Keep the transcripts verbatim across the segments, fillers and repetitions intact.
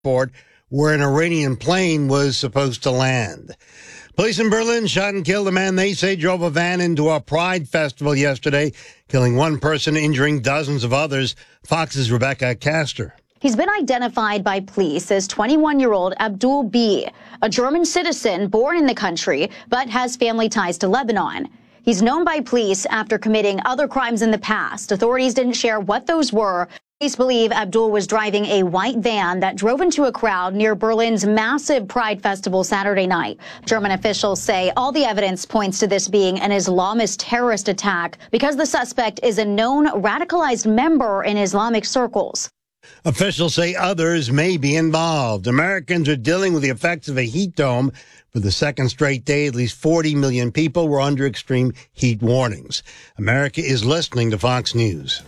airport where an Iranian plane was supposed to land. Police in Berlin shot and killed a man they say drove a van into a pride festival yesterday, killing one person, injuring dozens of others. Fox's Rebecca Castor. He's been identified by police as twenty-one-year-old Abdul B., a German citizen born in the country, but has family ties to Lebanon. He's known by police after committing other crimes in the past. Authorities didn't share what those were. Police believe Abdul was driving a white van that drove into a crowd near Berlin's massive Pride Festival Saturday night. German officials say all the evidence points to this being an Islamist terrorist attack because the suspect is a known radicalized member in Islamic circles. Officials say others may be involved. Americans are dealing with the effects of a heat dome. For the second straight day, at least forty million people were under extreme heat warnings. America is listening to Fox News.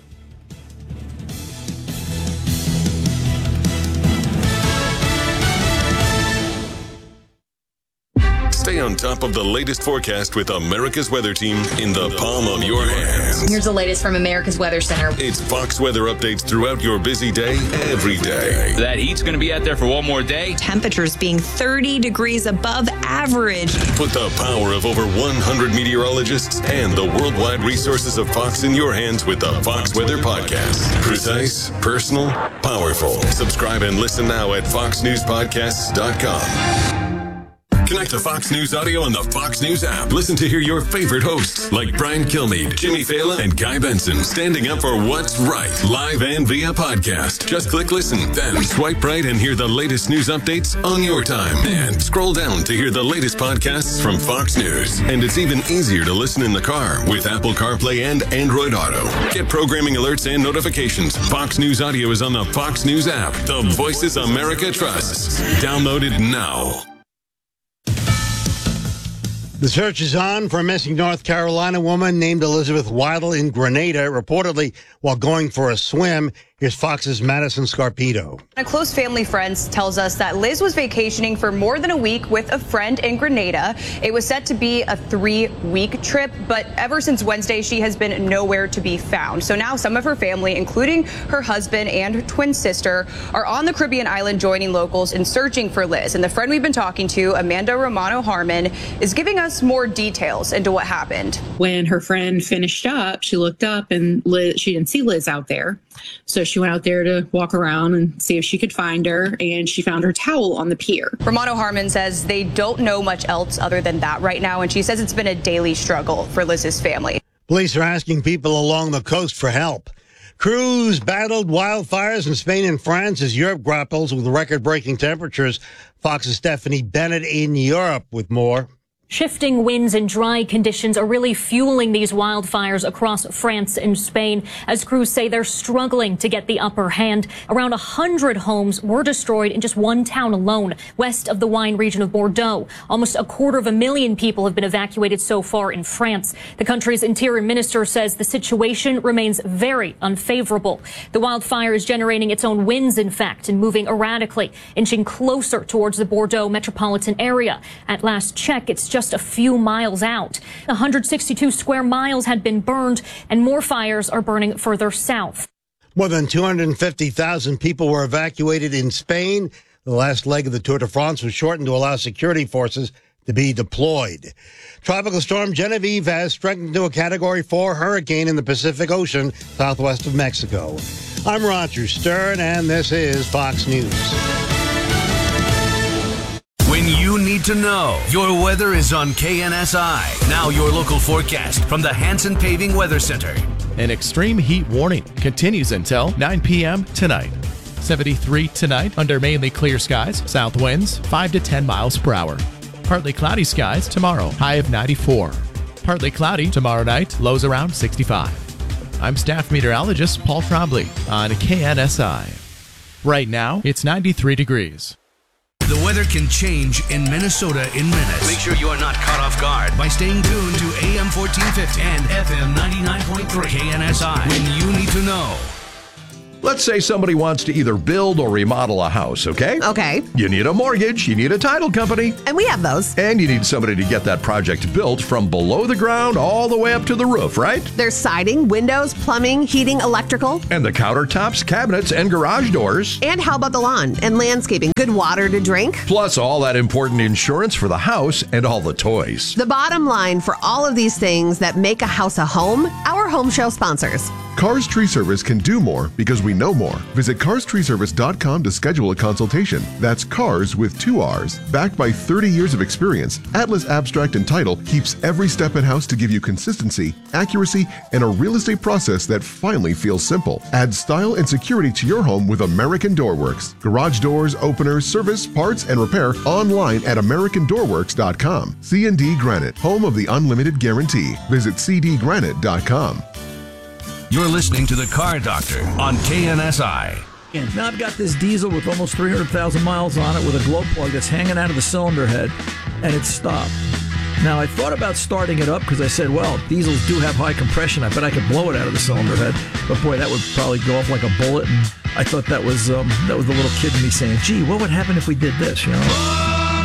Stay on top of the latest forecast with America's Weather Team in the palm of your hands. Here's the latest from America's Weather Center. It's Fox weather updates throughout your busy day, every day. That heat's going to be out there for one more day. Temperatures being thirty degrees above average. Put the power of over one hundred meteorologists and the worldwide resources of Fox in your hands with the Fox Weather Podcast. Precise, personal, powerful. Subscribe and listen now at fox news podcasts dot com. Connect to Fox News Audio on the Fox News app. Listen to hear your favorite hosts like Brian Kilmeade, Jimmy Fallon, and Guy Benson standing up for what's right, live and via podcast. Just click listen, then swipe right and hear the latest news updates on your time. And scroll down to hear the latest podcasts from Fox News. And it's even easier to listen in the car with Apple CarPlay and Android Auto. Get programming alerts and notifications. Fox News Audio is on the Fox News app. The voices America trusts. Download it now. The search is on for a missing North Carolina woman named Elizabeth Weidel in Grenada, reportedly while going for a swim. Here's Fox's Madison Scarpito. A close family friend tells us that Liz was vacationing for more than a week with a friend in Grenada. It was set to be a three-week trip, but ever since Wednesday, she has been nowhere to be found. So now some of her family, including her husband and her twin sister, are on the Caribbean island joining locals in searching for Liz. And the friend we've been talking to, Amanda Romano Harmon, is giving us more details into what happened. When her friend finished up, she looked up and Liz, she didn't see Liz out there. So she went out there to walk around and see if she could find her, and she found her towel on the pier. Romano Harmon says they don't know much else other than that right now, and she says it's been a daily struggle for Liz's family. Police are asking people along the coast for help. Crews battled wildfires in Spain and France as Europe grapples with record-breaking temperatures. Fox's Stephanie Bennett in Europe with more. Shifting winds and dry conditions are really fueling these wildfires across France and Spain, as crews say they're struggling to get the upper hand. Around one hundred homes were destroyed in just one town alone, west of the wine region of Bordeaux. Almost a quarter of a million people have been evacuated so far in France. The country's interior minister says the situation remains very unfavorable. The wildfire is generating its own winds, in fact, and moving erratically, inching closer towards the Bordeaux metropolitan area. At last check, it's just a few miles out. one hundred sixty-two square miles had been burned, and more fires are burning further south. More than two hundred fifty thousand people were evacuated in Spain. The last leg of the Tour de France was shortened to allow security forces to be deployed. Tropical storm Genevieve has strengthened to a Category four hurricane in the Pacific Ocean, southwest of Mexico. I'm Roger Stern, and this is Fox News. When you need to know, your weather is on K N S I. Now your local forecast from the Hanson Paving Weather Center. An extreme heat warning continues until nine p.m. tonight. seventy-three tonight under mainly clear skies. South winds five to ten miles per hour. Partly cloudy skies tomorrow. High of ninety-four. Partly cloudy tomorrow night. Lows around sixty-five. I'm staff meteorologist Paul Trombley on K N S I. Right now, it's ninety-three degrees. The weather can change in Minnesota in minutes. Make sure you are not caught off guard by staying tuned to A M fourteen fifty and F M ninety-nine point three K N S I when you need to know. Let's say somebody wants to either build or remodel a house, okay? Okay. You need a mortgage, you need a title company. And we have those. And you need somebody to get that project built from below the ground all the way up to the roof, right? There's siding, windows, plumbing, heating, electrical. And the countertops, cabinets, and garage doors. And how about the lawn and landscaping? Good water to drink. Plus all that important insurance for the house and all the toys. The bottom line for all of these things that make a house a home, our home show sponsors. Cars Tree Service can do more because we know more. Visit cars tree service dot com to schedule a consultation. That's cars with two R's. Backed by thirty years of experience, Atlas Abstract and Title keeps every step in-house to give you consistency, accuracy, and a real estate process that finally feels simple. Add style and security to your home with American Door Works. Garage doors, openers, service, parts, and repair online at american door works dot com. C and D Granite, home of the unlimited guarantee. Visit c d granite dot com. You're listening to The Car Doctor on K N S I. Now I've got this diesel with almost three hundred thousand miles on it with a glow plug that's hanging out of the cylinder head, and it's stopped. Now I thought about starting it up because I said, well, diesels do have high compression. I bet I could blow it out of the cylinder head. But boy, that would probably go off like a bullet. And I thought that was um, that was the little kid in me saying, gee, what would happen if we did this, you know?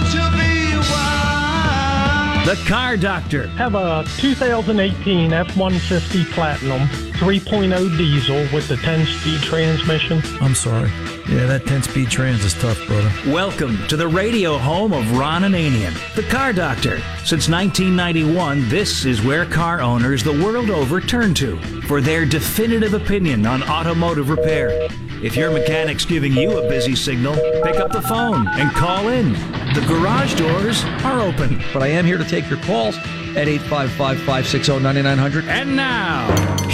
The Car Doctor. Have a two thousand eighteen F one fifty Platinum three point oh diesel with the ten-speed transmission. I'm sorry. Yeah, that ten-speed trans is tough, brother. Welcome to the radio home of Ron Ananian, The Car Doctor. Since nineteen ninety-one, this is where car owners the world over turn to for their definitive opinion on automotive repair. If your mechanic's giving you a busy signal, pick up the phone and call in. The garage doors are open. But I am here to take your calls at eight five five, five six zero, nine nine zero zero. And now,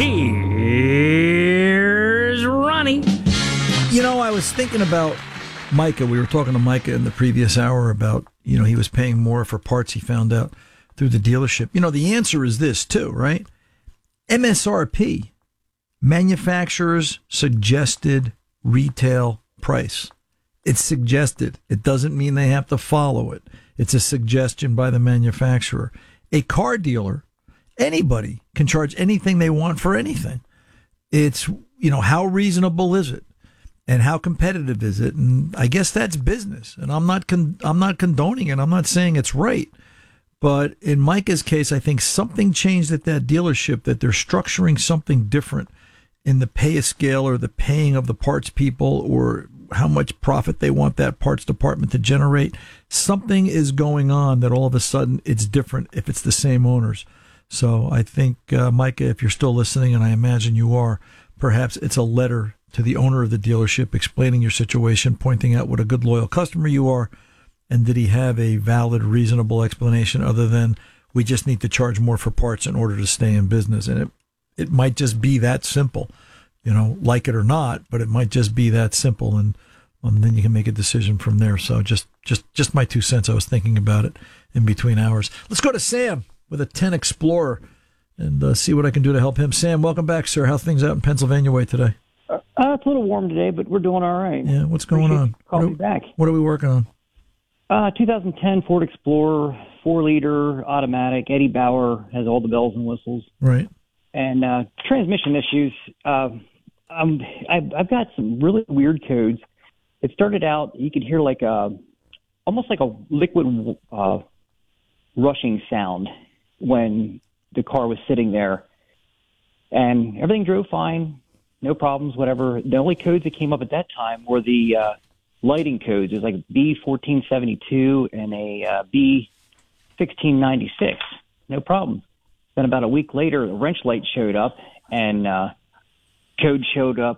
here's Ronnie. You know, I was thinking about Micah. We were talking to Micah in the previous hour about, you know, he was paying more for parts he found out through the dealership. You know, the answer is this, too, right? M S R P. Manufacturer's suggested retail price. It's suggested. It doesn't mean they have to follow it. It's a suggestion by the manufacturer. A car dealer, anybody can charge anything they want for anything. It's, you know, how reasonable is it? And how competitive is it? And I guess that's business. And I'm not con- I'm not condoning it. I'm not saying it's right. But in Micah's case, I think something changed at that dealership, that they're structuring something different in the pay scale or the paying of the parts people or how much profit they want that parts department to generate. Something is going on that all of a sudden it's different if it's the same owners. So I think, uh, Micah, if you're still listening, and I imagine you are, perhaps it's a letter to the owner of the dealership explaining your situation, pointing out what a good, loyal customer you are, and did he have a valid, reasonable explanation other than we just need to charge more for parts in order to stay in business. And it, it might just be that simple, you know, like it or not, but it might just be that simple. And, and then you can make a decision from there. So just, just, just my two cents. I was thinking about it in between hours. Let's go to Sam with a ten Explorer and uh, see what I can do to help him. Sam, welcome back, sir. How are things out in Pennsylvania way today? Uh, it's a little warm today, but we're doing all right. Yeah, what's going Appreciate on? Call what me are, back. What are we working on? Uh, twenty ten Ford Explorer, four liter automatic. Eddie Bauer has all the bells and whistles. Right. And uh, transmission issues. Uh, I'm, I've, I've got some really weird codes. It started out, you could hear like a, almost like a liquid uh, rushing sound when the car was sitting there. And everything drove fine, no problems, whatever. The only codes that came up at that time were the uh, lighting codes. It was like B fourteen seventy-two and a uh, B sixteen ninety-six. No problem. Then about a week later, the wrench light showed up, and uh, code showed up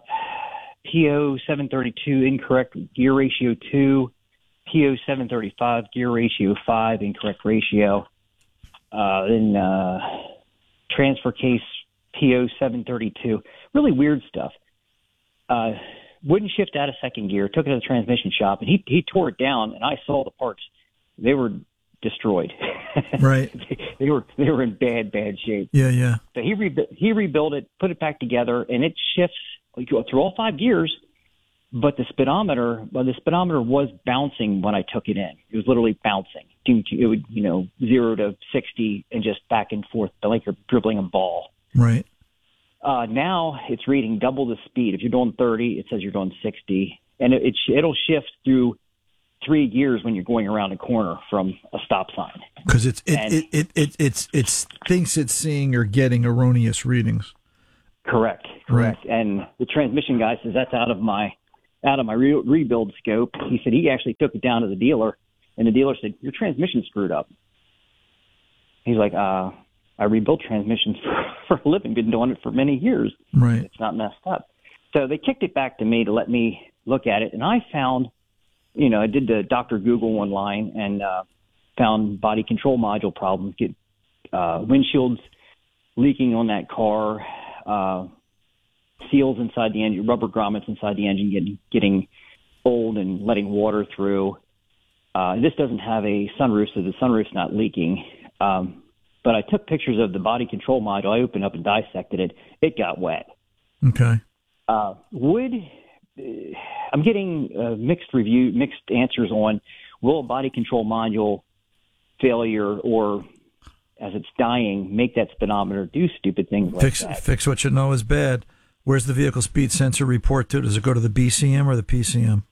P O seven thirty-two, incorrect gear ratio two, P O seven thirty-five, gear ratio five, incorrect ratio. Uh, then uh, transfer case P O seven thirty-two. Really weird stuff. Uh, wouldn't shift out of second gear. Took it to the transmission shop, and he he tore it down, and I saw the parts. They were destroyed. Right. they, they were they were in bad bad shape. Yeah, yeah. So he re- he rebuilt it, put it back together, and it shifts through all five gears. But the speedometer, well, the speedometer was bouncing when I took it in. It was literally bouncing. It would, you know, zero to sixty and just back and forth, like you're dribbling a ball. Right. Uh, now it's reading double the speed. If you're doing thirty, it says you're doing sixty, and it, it it'll shift through three gears when you're going around a corner from a stop sign. Because it's it, And- it, it, it it's it's thinks it's seeing or getting erroneous readings. Correct, correct. And the transmission guy says that's out of my out of my re- rebuild scope. He said he actually took it down to the dealer, and the dealer said your transmission's screwed up. He's like, uh, I rebuild transmissions for, for a living. Been doing it for many years. Right. It's not messed up. So they kicked it back to me to let me look at it, and I found, you know, I did the Doctor Google online and uh, found body control module problems, get uh, windshields leaking on that car, uh, seals inside the engine, rubber grommets inside the engine getting getting old and letting water through. Uh, this doesn't have a sunroof, so the sunroof's not leaking. Um, but I took pictures of the body control module. I opened up and dissected it. It got wet. Okay. Uh, would uh, I'm getting uh, mixed review, mixed answers on will a body control module failure or as it's dying make that speedometer do stupid things like Fix that? fix what you know is bad. Where's the vehicle speed sensor report to? Does it go to the B C M or the P C M?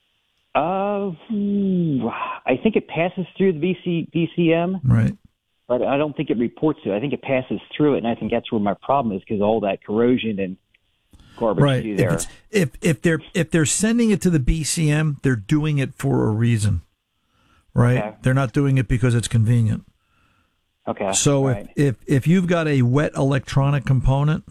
Uh, hmm, I think it passes through the B C, B C M. Right. But I don't think it reports to it. I think it passes through it, and I think that's where my problem is because all that corrosion and garbage Right. through If, there. it's, if if they're if they're sending it to the B C M, they're doing it for a reason. Right. Okay. They're not doing it because it's convenient. Okay. So if, right. if if you've got a wet electronic component,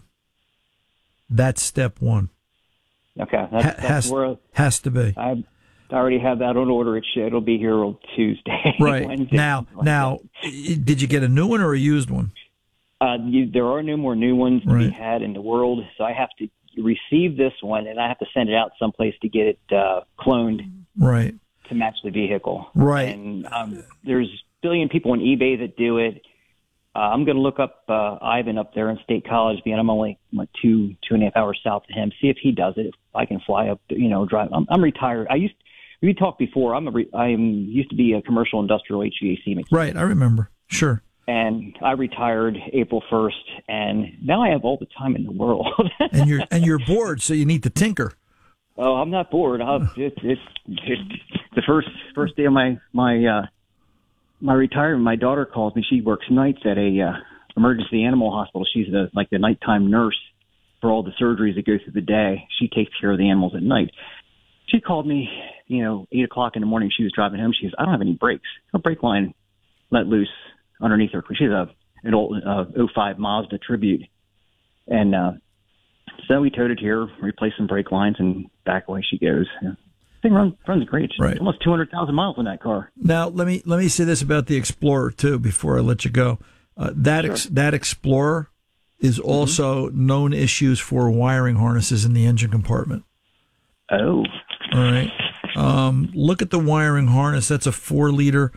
that's step one. Okay, that's, Ha- that's has where has to be. I already have that on order. It should, it'll be here on Tuesday. Right. Wednesday, now like now i- did you get a new one or a used one? Uh, you, there are no more new ones to be Right. had in the world, so I have to receive this one, and I have to send it out someplace to get it uh, cloned Right. to match the vehicle. Right. And um, there's a billion people on eBay that do it. Uh, I'm going to look up uh, Ivan up there in State College, being I'm only like two two and a half hours south of him. See if he does it. If I can fly up, you know, drive. I'm, I'm retired. I used we talked before. I'm a re, I'm used to be a commercial industrial H V A C mechanic. Right, I remember. Sure. And I retired April first, and now I have all the time in the world. And you're and you're bored, so you need to tinker. Oh, I'm not bored. I'll, it, it, it, the first first day of my my uh, my retirement, my daughter calls me. She works nights at a uh, emergency animal hospital. She's the like the nighttime nurse for all the surgeries that go through the day. She takes care of the animals at night. She called me, you know, eight o'clock in the morning. She was driving home. She goes, "I don't have any brakes. Her brake line let loose underneath her." She's a an old uh, oh five Mazda Tribute, and uh, so we towed it here, replaced some brake lines, and back away she goes. Yeah. Thing runs runs great. It's Right. almost two hundred thousand miles on that car. Now let me let me say this about the Explorer too before I let you go. Uh, that ex, that Explorer is also known issues for wiring harnesses in the engine compartment. Oh, all right. Um, look at the wiring harness. That's a four liter.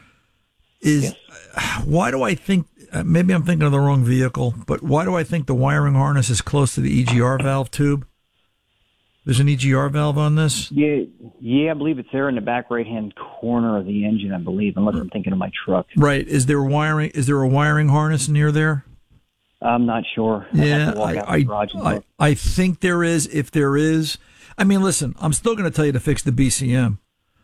Is why do I think? Uh, maybe I'm thinking of the wrong vehicle, but why do I think the wiring harness is close to the E G R valve tube? There's an E G R valve on this. Yeah, yeah, I believe it's there in the back right hand corner of the engine. I believe, unless I'm thinking of my truck. Right. Is there wiring? Is there a wiring harness near there? I'm not sure. I'd have Yeah, to walk I out I, the garage and I, look. I think there is. If there is, I mean, listen, I'm still going to tell you to fix the B C M,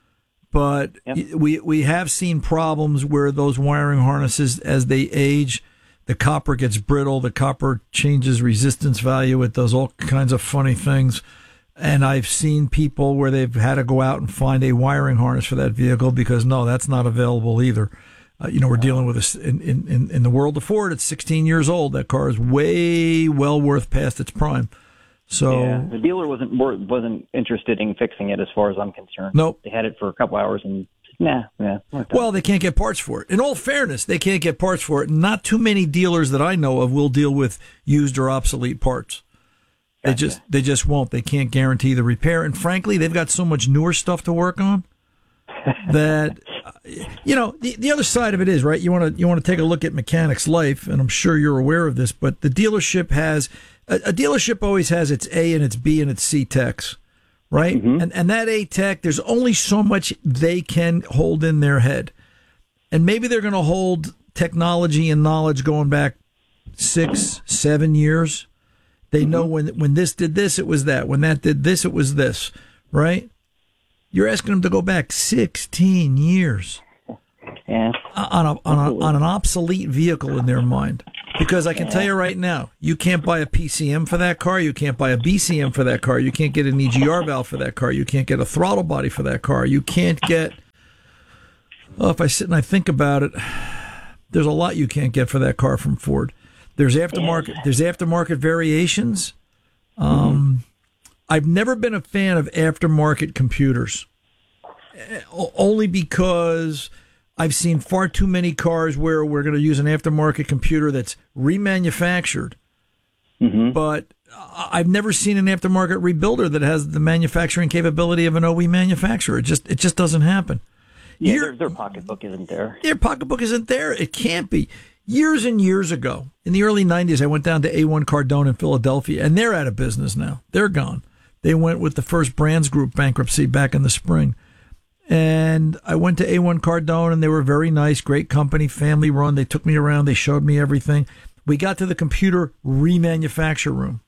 but Yep. we we have seen problems where those wiring harnesses, as they age, the copper gets brittle, the copper changes resistance value, it does all kinds of funny things. And I've seen people where they've had to go out and find a wiring harness for that vehicle because no, that's not available either. Uh, you know, we're dealing with this in, in, in the world of Ford. It's sixteen years old. That car is way well worth past its prime. So yeah, the dealer wasn't wasn't interested in fixing it, as far as I'm concerned. Nope. They had it for a couple hours and nah, yeah. well, they can't get parts for it. In all fairness, they can't get parts for it. Not too many dealers that I know of will deal with used or obsolete parts. They just they just won't. They can't guarantee the repair. And frankly, they've got so much newer stuff to work on that you know, the, the other side of it is, right, you want to you want to take a look at mechanics life, and I'm sure you're aware of this, but the dealership has a, a dealership always has its A and its B and its C techs, right? Mm-hmm. And and that A tech, there's only so much they can hold in their head. And maybe they're going to hold technology and knowledge going back six, seven years. They know when when this did this, it was that. When that did this, it was this, right? You're asking them to go back sixteen years yeah. on, a, on, a, on an obsolete vehicle in their mind. Because I can tell you right now, you can't buy a P C M for that car. You can't buy a B C M for that car. You can't get an E G R valve for that car. You can't get a throttle body for that car. You can't get... Oh, if I sit and I think about it, there's a lot you can't get for that car from Ford. There's aftermarket. There's aftermarket variations. Um, mm-hmm. I've never been a fan of aftermarket computers, only because I've seen far too many cars where we're going to use an aftermarket computer that's remanufactured. Mm-hmm. But I've never seen an aftermarket rebuilder that has the manufacturing capability of an O E manufacturer. It just it just doesn't happen. Yeah, their, their pocketbook isn't there. Their pocketbook isn't there. It can't be. Years and years ago, in the early nineties, I went down to A one Cardone in Philadelphia, and they're out of business now. They're gone. They went with the First Brands Group bankruptcy back in the spring. And I went to A one Cardone, and they were very nice, great company, family run. They took me around. They showed me everything. We got to the computer remanufacture room.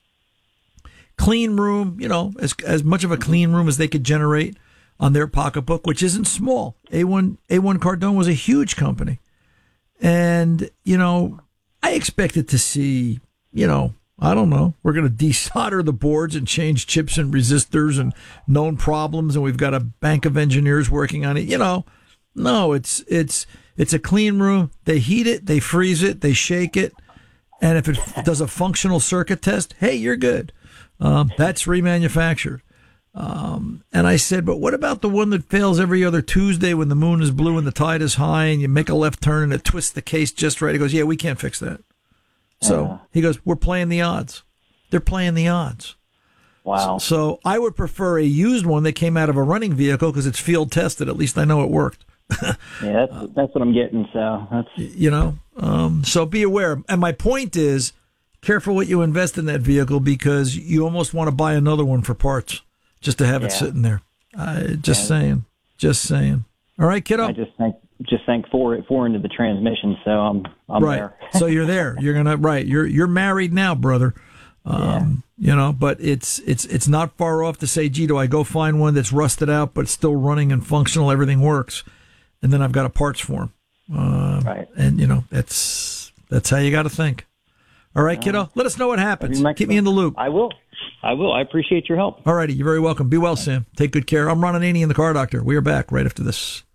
Clean room, you know, as as much of a clean room as they could generate on their pocketbook, which isn't small. A one A one Cardone was a huge company. And, you know, I expected to see, you know, I don't know, we're going to desolder the boards and change chips and resistors and known problems, and we've got a bank of engineers working on it. You know, no, it's it's it's a clean room. They heat it, they freeze it, they shake it, and if it does a functional circuit test, hey, you're good. Um, that's remanufactured. Um, and I said, but what about the one that fails every other Tuesday when the moon is blue and the tide is high and you make a left turn and it twists the case just right? He goes, yeah, we can't fix that. So uh, he goes, we're playing the odds. They're playing the odds. Wow. So, so I would prefer a used one that came out of a running vehicle because it's field tested. At least I know it worked. yeah, that's, that's what I'm getting. So that's, you know, um, so be aware. And my point is, careful what you invest in that vehicle because you almost want to buy another one for parts. Just to have yeah. it sitting there. Uh, just yeah. saying. Just saying. All right, kiddo. I just think just think four four into the transmission, so I'm I'm right. there. So you're there. You're gonna right. You're you're married now, brother. Um, yeah. You know, but it's it's it's not far off to say, gee, do I go find one that's rusted out but still running and functional, everything works, and then I've got a parts for him. Uh, right. And you know, that's that's how you got to think. All right, kiddo. Let us know what happens. Keep me in the loop. I will. I will. I appreciate your help. All righty. You're very welcome. Be well, Sam. Take good care. I'm Ron Ananian, the Car Doctor. We are back right after this.